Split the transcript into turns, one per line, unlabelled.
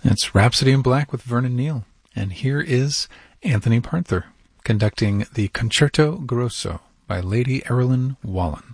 It's Rhapsody in Black with Vernon Neal, and here is Anthony Parther conducting the Concerto Grosso by Lady Erilyn Wallen.